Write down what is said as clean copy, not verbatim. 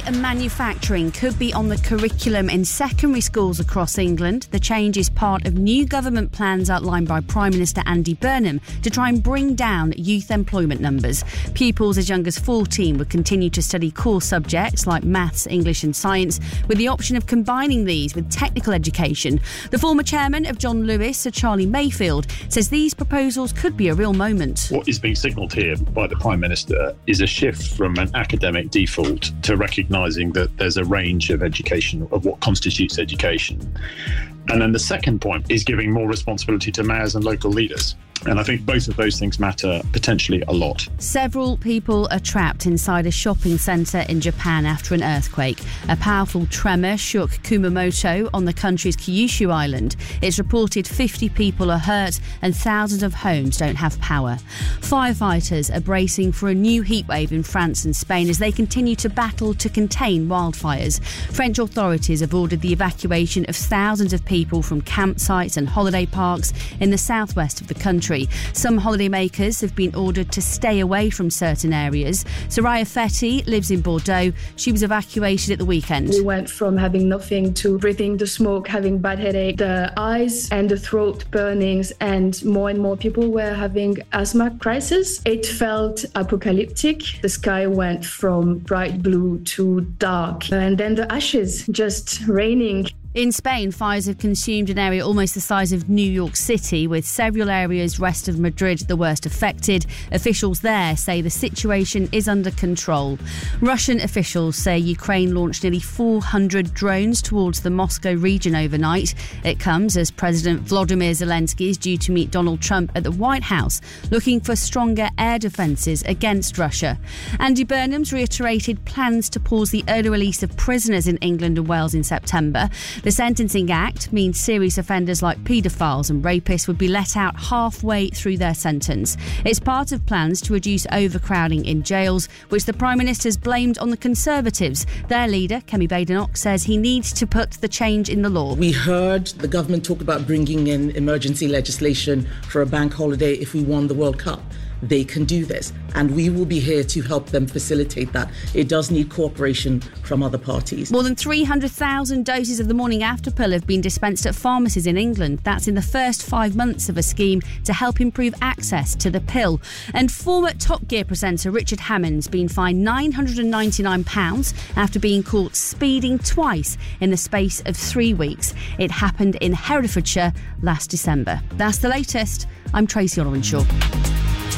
and manufacturing could be on the curriculum in secondary schools across England. The change is part of new government plans outlined by Prime Minister Andy Burnham to try and bring down youth employment numbers. Pupils as young as 14 would continue to study core subjects like maths, English and science, with the option of combining these with technical education. The former chairman of John Lewis, Sir Charlie Mayfield, says these proposals could be a real moment. What is being signalled here by the Prime Minister is a shift from an academic default to recognising that there's a range of education, of what constitutes education. And then the second point is giving more responsibility to mayors and local leaders. And I think both of those things matter potentially a lot. Several people are trapped inside a shopping centre in Japan after an earthquake. A powerful tremor shook Kumamoto on the country's Kyushu island. It's reported 50 people are hurt and thousands of homes don't have power. Firefighters are bracing for a new heatwave in France and Spain as they continue to battle to contain wildfires. French authorities have ordered the evacuation of thousands of people from campsites and holiday parks in the southwest of the country. Some holidaymakers have been ordered to stay away from certain areas. Soraya Fetty lives in Bordeaux. She was evacuated at the weekend. We went from having nothing to breathing the smoke, having bad headache, the eyes and the throat burnings, and more people were having asthma crisis. It felt apocalyptic. The sky went from bright blue to dark, and then the ashes just raining. In Spain, fires have consumed an area almost the size of New York City, with several areas west of Madrid the worst affected. Officials there say the situation is under control. Russian officials say Ukraine launched nearly 400 drones towards the Moscow region overnight. It comes as President Volodymyr Zelensky is due to meet Donald Trump at the White House, looking for stronger air defences against Russia. Andy Burnham's reiterated plans to pause the early release of prisoners in England and Wales in September. The Sentencing Act means serious offenders like paedophiles and rapists would be let out halfway through their sentence. It's part of plans to reduce overcrowding in jails, which the Prime Minister's blamed on the Conservatives. Their leader, Kemi Badenoch, says he needs to put the change in the law. We heard the government talk about bringing in emergency legislation for a bank holiday if we won the World Cup. They can do this, and we will be here to help them facilitate that. It does need cooperation from other parties. More than 300,000 doses of the morning after pill have been dispensed at pharmacies in England. That's in the first 5 months of a scheme to help improve access to the pill. And former Top Gear presenter Richard Hammond's been fined £999 after being caught speeding twice in the space of 3 weeks. It happened in Herefordshire last December. That's the latest. I'm Tracy Olorenshaw.